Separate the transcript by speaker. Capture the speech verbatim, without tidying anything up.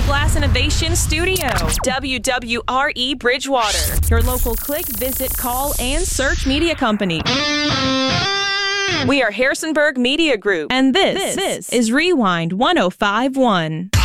Speaker 1: Glass Innovation Studio, W W R E Bridgewater, your local click, visit, call, and search media company. We are Harrisonburg Media Group, and this, this, this is Rewind one oh five point one.